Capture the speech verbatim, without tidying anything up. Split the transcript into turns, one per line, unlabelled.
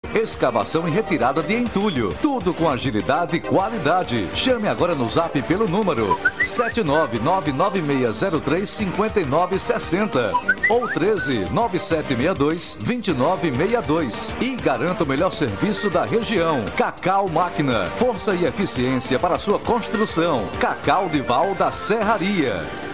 escavação e retirada de entulho. Tudo com agilidade e qualidade. Chame agora no Zap pelo número sete nove nove nove seis zero três cinco nove seis zero ou treze nove sete seis dois dois nove seis dois e garanta o melhor serviço da região. Cacau Máquina, força e eficiência para sua construção. Cacau Dival da Serraria.